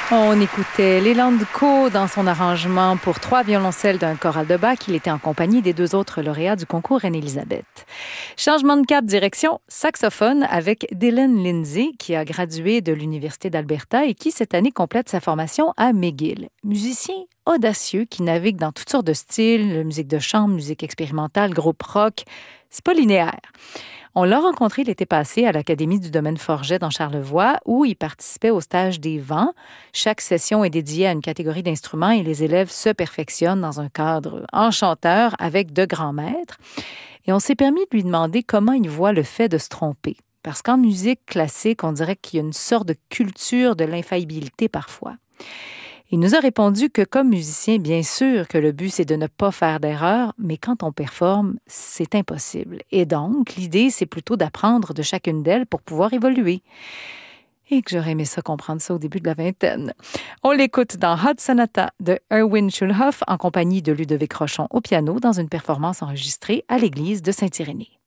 On écoutait Lelandco dans son arrangement pour 3 violoncelles d'un choral de Bach. Il était en compagnie des 2 autres lauréats du concours Reine-Élisabeth. Changement de cap, direction saxophone avec Dylan Lindsay, qui a gradué de l'Université d'Alberta et qui, cette année, complète sa formation à McGill. Musicien audacieux qui navigue dans toutes sortes de styles, musique de chambre, musique expérimentale, groupe rock. C'est pas linéaire. On l'a rencontré l'été passé à l'Académie du domaine Forget dans Charlevoix, où il participait au stage des vents. Chaque session est dédiée à une catégorie d'instruments et les élèves se perfectionnent dans un cadre enchanteur avec de grands maîtres. Et on s'est permis de lui demander comment il voit le fait de se tromper. Parce qu'en musique classique, on dirait qu'il y a une sorte de culture de l'infaillibilité parfois. Il nous a répondu que comme musicien, bien sûr que le but, c'est de ne pas faire d'erreur, mais quand on performe, c'est impossible. Et donc, l'idée, c'est plutôt d'apprendre de chacune d'elles pour pouvoir évoluer. Et que j'aurais aimé ça comprendre ça au début de la vingtaine. On l'écoute dans Hot Sonata de Erwin Schulhoff en compagnie de Ludovic Rochon au piano dans une performance enregistrée à l'église de Saint-Irénée.